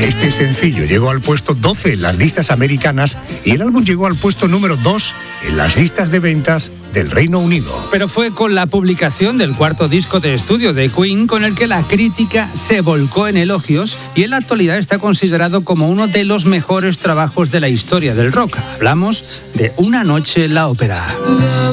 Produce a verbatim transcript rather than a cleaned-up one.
Este sencillo llegó al puesto doce en las listas americanas y el álbum llegó al puesto número dos en las listas de ventas del Reino Unido. Pero fue con la publicación del cuarto disco de estudio de Queen con el que la crítica se volcó en elogios y en la actualidad está considerado como uno de los mejores trabajos de la historia del rock. Hablamos de Una noche en la ópera.